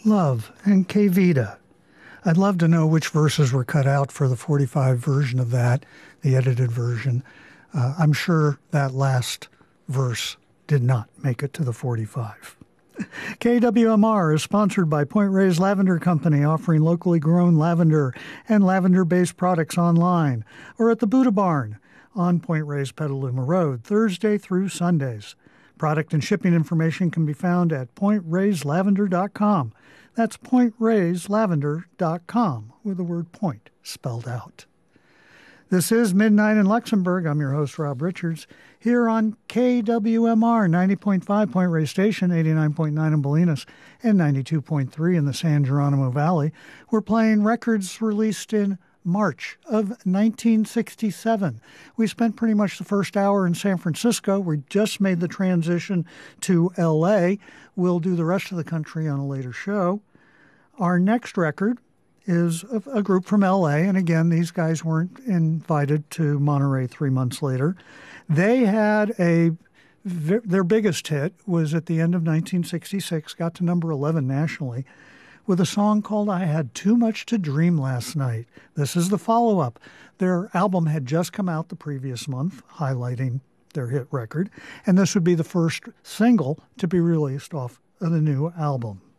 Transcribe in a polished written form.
Love, and Que Vida. I'd love to know which verses were cut out for the 45 version of that, the edited version. I'm sure that last verse did not make it to the 45. KWMR is sponsored by Point Reyes Lavender Company, offering locally grown lavender and lavender-based products online or at the Buddha Barn on Point Reyes Petaluma Road, Thursday through Sundays. Product and shipping information can be found at pointrayslavender.com. That's pointrayslavender.com with the word point spelled out. This is Midnight in Luxembourg. I'm your host, Rob Richards, here on KWMR 90.5 Point Reyes Station, 89.9 in Bolinas, and 92.3 in the San Geronimo Valley. We're playing records released in March of 1967. We spent pretty much the first hour in San Francisco. We just made the transition to L.A. We'll do the rest of the country on a later show. Our next record is a group from L.A., and again, these guys weren't invited to Monterey 3 months later. They had their biggest hit was at the end of 1966, got to number 11 nationally, with a song called I Had Too Much to Dream Last Night. This is the follow-up. Their album had just come out the previous month, highlighting their hit record, and this would be the first single to be released off of the new album.